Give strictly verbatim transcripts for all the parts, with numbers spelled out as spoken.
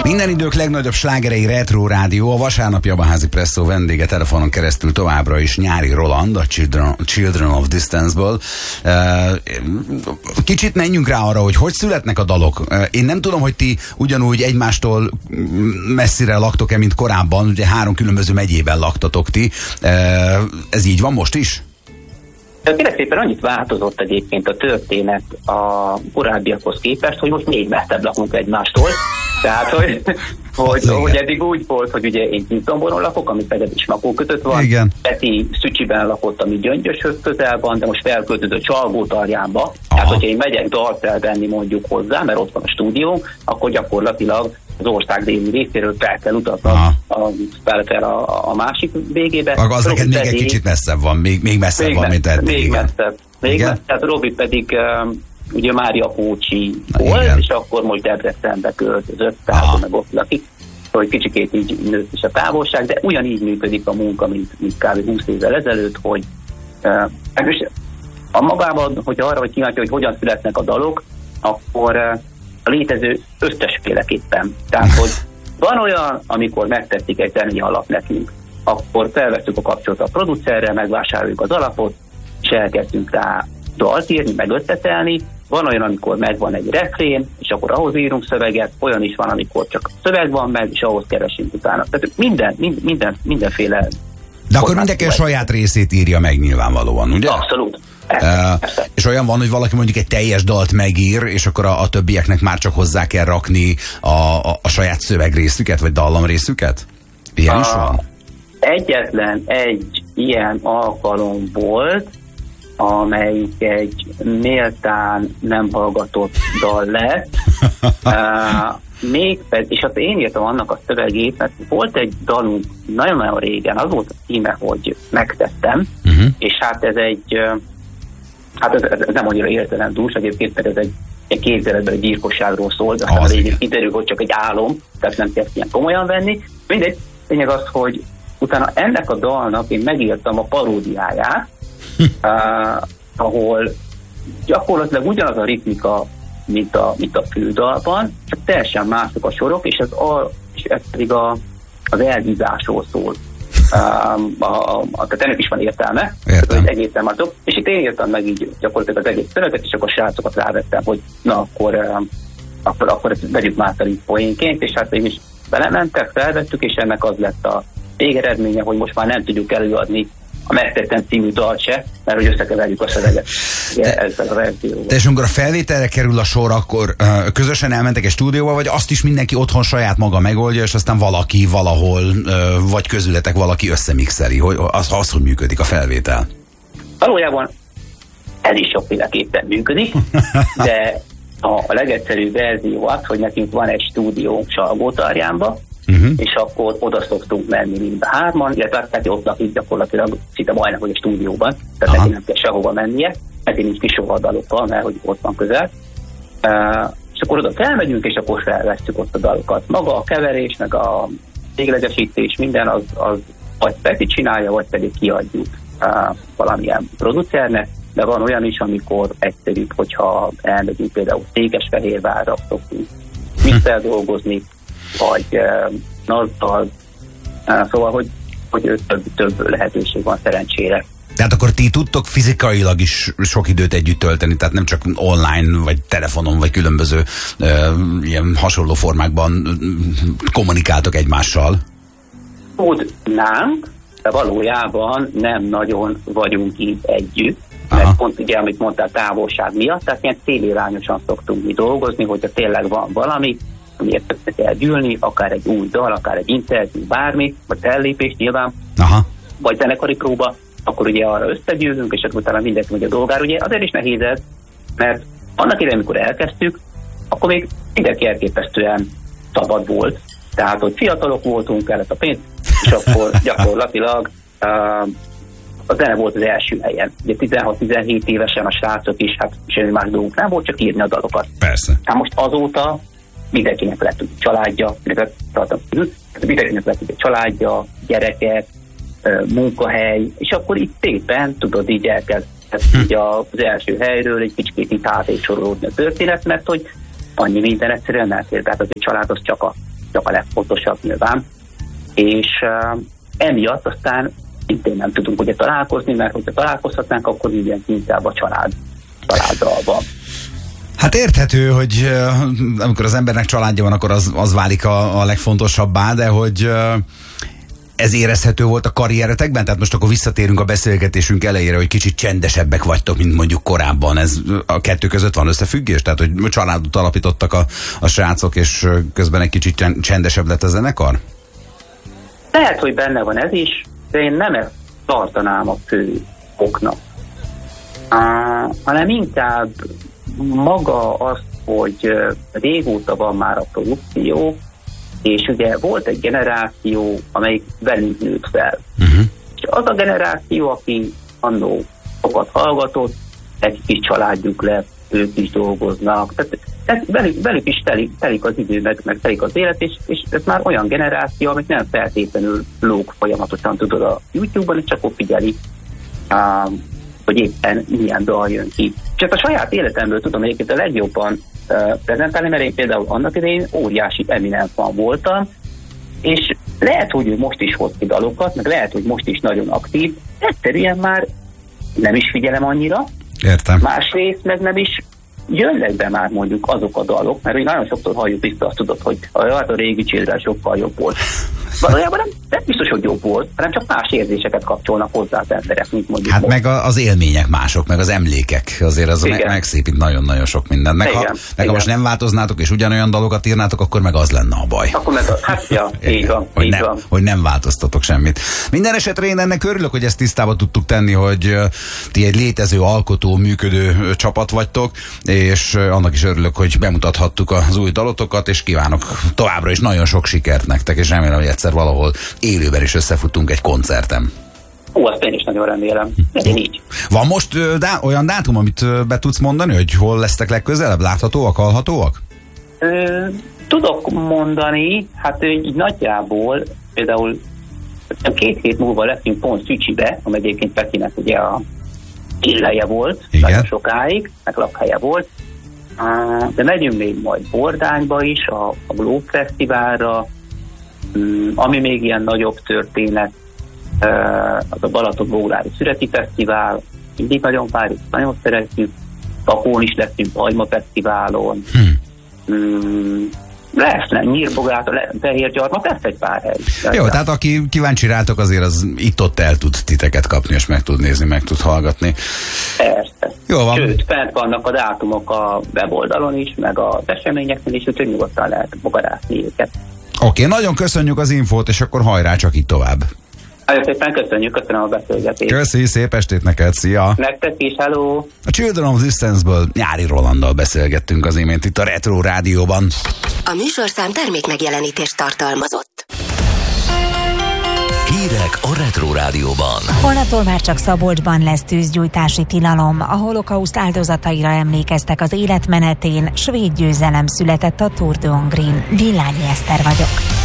Minden idők legnagyobb slágerei Retro Rádió, a vasárnapi Abaházi Presszó vendége telefonon keresztül továbbra is Nyári Roland, a Children, Children of Distance-ből. Kicsit menjünk rá arra, hogy hogy születnek a dalok. Én nem tudom, hogy ti ugyanúgy egymástól messzire laktok-e, mint korábban, ugye három különböző megyében laktatok ti. Ez így van most is? Kérlek szépen annyit változott egyébként a történet a korábbiakhoz képest, hogy most még messzebb lakunk egymástól. Tehát, hogy, hogy, hogy eddig úgy volt, hogy ugye én Kintomboron lakok, ami pedig is Makó kötött van. Igen. Peti Szücsiben lakott, ami Gyöngyöshöz közel van, de most felköltözött Csalgótarjánba. Tehát, hogyha én megyek dalt elvenni mondjuk hozzá, mert ott van a stúdió, akkor gyakorlatilag az ország déli részéről fel kell utaznom a, fel a, a másik végébe. Akkor az neked még pedig, egy kicsit messzebb van, még, még messzebb még van, mint eddig. Még messzebb. Még messzebb. Robi pedig uh, ugye Mária Pócsi volt, és akkor most Debrecenbe költözött, tehát meg ott lakik. Hogy kicsikét így nőtt is a távolság, de ugyanígy működik a munka, mint, mint kb. húsz évvel ezelőtt, hogy uh, a magában, hogy arra, hogy kíváncsi, hogy hogyan születnek a dalok, akkor uh, a létező összesféleképpen. Tehát, hogy van olyan, amikor megtetszik egy zenei alap nekünk, akkor felveszünk a kapcsolatot a producerrel, megvásároljuk az alapot, és elkezdünk rá dalt írni, meg ötletelni. Van olyan, amikor megvan egy refrén, és akkor ahhoz írunk szöveget, olyan is van, amikor csak szöveg van meg, és ahhoz keresünk utána. Tehát minden, minden, minden mindenféle... De akkor mindenki a saját részét írja meg nyilvánvalóan, ugye? Abszolút. Uh, és olyan van, hogy valaki mondjuk egy teljes dalt megír, és akkor a, a többieknek már csak hozzá kell rakni a, a, a saját szövegrészüket, vagy dallamrészüket? Ilyen a, is van? Egyetlen egy ilyen alkalom volt, amelyik egy méltán nem hallgatott dal lett. uh, még pedig, és hát én írtam annak a szövegét, mert volt egy dalunk nagyon-nagyon régen, az volt a címe, hogy Megtettem, uh-huh. és hát ez egy hát ez, ez nem annyira értelem dús, egyébként ez egy, egy képzeletben egy gyilkosságról szól, de aztán végén kiderül, hogy csak egy álom, tehát nem kell ilyen komolyan venni. Mindegy, lényeg az, hogy utána ennek a dalnak én megírtam a paródiáját, uh, ahol gyakorlatilag ugyanaz a ritmika, mint a, mint a fődalban, csak teljesen mások a sorok, és ez, a, és ez pedig a, az elhízásról szól. Um, a, a, a, tehát ennek is van értelme, hogy egészen mások. És itt én írtam meg így gyakorlatilag az egész szöveget, és akkor a srácokat rávettem, hogy na akkor, um, akkor, akkor ezt vegyük Mátalit poénként, és hát is belementek, felvettük, és ennek az lett a végeredménye, hogy most már nem tudjuk előadni a Megtettem című dalt se, mert hogy összekeverjük a szöveget. De, ezzel a verzióval. De és amikor a felvételre kerül a sor, akkor uh, közösen elmentek egy stúdióba, vagy azt is mindenki otthon saját maga megoldja, és aztán valaki valahol, uh, vagy közületek valaki összemixeli, hogy az, az, hogy működik a felvétel? Valójában ez is sokféleképpen működik, de a legegyszerűbb verzió az, hogy nekünk van egy stúdió Salgótarjánban, Uh-huh. és akkor oda szoktunk menni mind a hárman, illetve hát ott lakik gyakorlatilag szinte majdnem, hogy a stúdióban, tehát neki nem kell sehova mennie, ezért nincs ki soha a dalokkal, mert hogy ott van közel. Uh, és akkor oda felmegyünk, és akkor felvesztük ott a dalokat. Maga a keverés, meg a véglegesítés, minden az, az vagy Peti csinálja, vagy pedig kiadjuk uh, valamilyen producernek, de van olyan is, amikor egyszerűbb, hogyha elmegyünk például Székesfehérvárra, szoktunk mixel dolgozni, vagy uh, nazzal, uh, szóval, hogy, hogy több, több lehetőség van szerencsére. Tehát akkor ti tudtok fizikailag is sok időt együtt tölteni, tehát nem csak online, vagy telefonon, vagy különböző uh, ilyen hasonló formákban kommunikáltok egymással? Tudnánk, de valójában nem nagyon vagyunk így együtt, mert Aha. pont ugye, amit mondtál, távolság miatt, tehát ilyen célirányosan szoktunk mi dolgozni, hogyha tényleg van valami, amiért össze kell gyűlni, akár egy új dal, akár egy interjú, bármi, vagy fellépés nyilván, Aha. vagy zenekari próba, akkor ugye arra összegyűlünk, és akkor utána mindenki megy a dolgára. Ugye azért is nehéz ez, mert annak idején, amikor elkezdtük, akkor még mindenki elképesztően szabad volt. Tehát, hogy fiatalok voltunk, kellett a pénz, és akkor gyakorlatilag uh, a zene volt az első helyen. Ugye tizenhat-tizenhét évesen a srácok is, hát semmi más dolgunk nem volt, csak írni a dalokat. Persze. Hát most azóta mindenkinek lett egy családja, mindenkinek lett egy családja, gyerekek, munkahely, és akkor itt szépen, tudod, így elkezd így az első helyről egy kicsit így hátrébb sorolódni a történet, mert hogy annyi minden egyszerűen elfér, tehát az egy család az csak a csak a legfontosabb nyilván. És uh, emiatt aztán szintén nem tudunk ugye találkozni, mert hogyha találkozhatnánk, akkor ilyen inkább a család, családdal van. Hát érthető, hogy uh, amikor az embernek családja van, akkor az, az válik a, a legfontosabbá, de hogy uh, ez érezhető volt a karrieretekben? Tehát most akkor visszatérünk a beszélgetésünk elejére, hogy kicsit csendesebbek vagytok, mint mondjuk korábban. Ez a kettő között van összefüggés? Tehát, hogy családot alapítottak a, a srácok, és közben egy kicsit csendesebb lett a zenekar? Lehet, hogy benne van ez is, de én nem ezt tartanám a fő oknak. Uh, hanem inkább maga az, hogy régóta van már a produkció, és ugye volt egy generáció, amelyik velünk nőtt fel. Uh-huh. És az a generáció, aki annó sokat hallgatott, egy kis családjuk lett, ők is dolgoznak, tehát, tehát velük, velük is telik, telik az idő, meg, meg telik az élet, és, és ez már olyan generáció, amit nem feltétlenül lóg folyamatosan tudod a YouTube-ban, és csak ott figyeli, um, hogy éppen milyen dal jön ki. Csak a saját életemből tudom egyébként a legjobban uh, prezentálni, mert én például annak idején óriási Eminem fan voltam, és lehet, hogy ő most is hoz ki dalokat, meg lehet, hogy most is nagyon aktív, egyszerűen már nem is figyelem annyira. Értem. Másrészt meg nem is jönnek be már mondjuk azok a dalok, mert nagyon sokszor halljuk vissza, azt tudod, hogy a, a régi Children sokkal jobb volt. Valójában nem, nem biztos, hogy jobb volt, hanem csak más érzéseket kapcsolnak hozzá az emberek, mint mondjuk. Hát most. meg a, az élmények mások, meg az emlékek, azért az meg, megszépít nagyon-nagyon sok mindent. Meg, igen, ha, meg ha most nem változnátok és ugyanolyan dalokat írnátok, akkor meg az lenne a baj. Akkor meg az, hát ja, így van, hogy, így nem, van. hogy nem változtatok semmit. Minden esetre én ennek örülök, hogy ezt tisztába tudtuk tenni, hogy uh, ti egy létező, alkotó, működő uh, csapat vagytok, és uh, annak is örülök, hogy bemutathattuk az új dalotokat, és kívánok továbbra is nagyon sok sikert nektek, és remélem, hogy egyszer valahol élőben is összefutunk egy koncerten. Ó, azt én is nagyon remélem. Legyen így. Van most ö, dá- olyan dátum, amit ö, be tudsz mondani, hogy hol lesztek legközelebb? Láthatóak, hallhatóak? Ö, tudok mondani, hát így nagyjából például két hét múlva leszünk pont Szücsibe, ami egyébként Petinek ugye a illeje volt, igen, nagyon sokáig, meg lakhelye volt. Uh, de megyünk még majd Bordányba is, a, a Globe Fesztiválra, um, ami még ilyen nagyobb történet, uh, az a Balaton-Bógrádi Szüreti Fesztivál, mindig nagyon várjuk, nagyon szeretjük, Takón is leszünk Bajma Fesztiválon, hmm. um, lesz, nem, Nyírbogát, Fehérgyarmat, lesz egy pár hely. Jó, tehát aki kíváncsi rátok, azért az itt-ott el tud titeket kapni, és meg tud nézni, meg tud hallgatni. Persze. Jó van. Sőt, fent vannak a dátumok a weboldalon is, meg az eseményeknél is, úgyhogy nyugodtan lehet bogarászni őket. Oké, okay, nagyon köszönjük az infót, és akkor hajrá, csak így tovább. Nagyon szépen köszönjük, köszönöm a beszélgetést. Köszi, szép estét neked, szia! Nektek is, hello! A Children of Distance-ből Nyári Rolanddal beszélgettünk az imént itt a Retro Rádióban. A műsorszám termék megjelenítést tartalmazott. Hírek a Retro Rádióban. Holnaptól már csak Szabolcsban lesz tűzgyújtási tilalom. A holokauszt áldozataira emlékeztek az életmenetén. Svéd győzelem született a Tour de Hongrin. Villányi Eszter vagyok.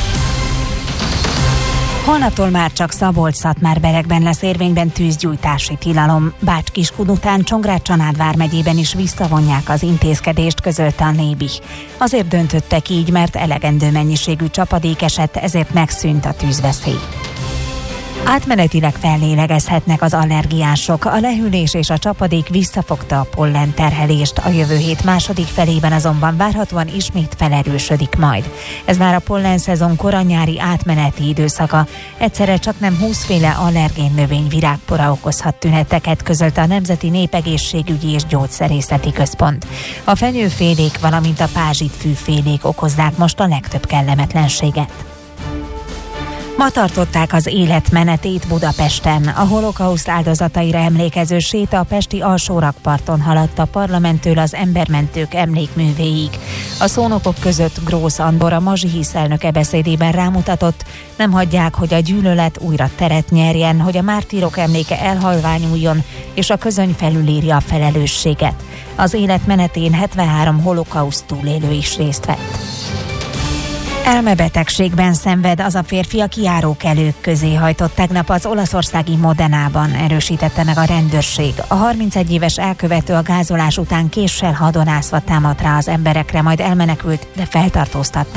Holnaptól már csak Szabolcs-Szatmár-Berekben lesz érvényben tűzgyújtási tilalom. Bács-Kiskun után Csongrád-Csanád vármegyében is visszavonják az intézkedést, közölte a Nébi. Azért döntöttek így, mert elegendő mennyiségű csapadék esett, ezért megszűnt a tűzveszély. Átmenetileg fellélegezhetnek az allergiások. A lehűlés és a csapadék visszafogta a pollen terhelést. A jövő hét második felében azonban várhatóan ismét felerősödik majd. Ez már a pollen szezon koranyári átmeneti időszaka. Egyszerre csak nem húszféle allergén növény virágpora okozhat tüneteket, közölte a Nemzeti Népegészségügyi és Gyógyszerészeti Központ. A fenyőfélék, valamint a pázsitfűfélék okozzák most a legtöbb kellemetlenséget. Ma tartották az életmenetét Budapesten. A holokauszt áldozataira emlékező séta a pesti Alsórakparton haladt a Parlamenttől az embermentők emlékművéig. A szónokok között Grósz Andor, a Mazsihisz elnöke beszédében rámutatott, nem hagyják, hogy a gyűlölet újra teret nyerjen, hogy a mártírok emléke elhalványuljon, és a közöny felülírja a felelősséget. Az életmenetén hetvenhárom holokauszt túlélő is részt vett. Elmebetegségben szenved az a férfi, aki járókelők közé hajtott tegnap az olaszországi Modenában, erősítette meg a rendőrség. A harmincegy éves elkövető a gázolás után késsel hadonászva támadt rá az emberekre, majd elmenekült, de feltartóztatták.